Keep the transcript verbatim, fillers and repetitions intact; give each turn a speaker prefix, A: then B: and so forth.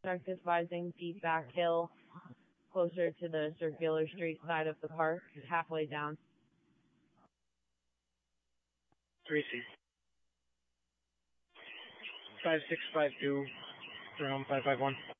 A: contact advising deep back hill closer to the circular street side of the park, halfway down.
B: three C. five six five two, room five five one.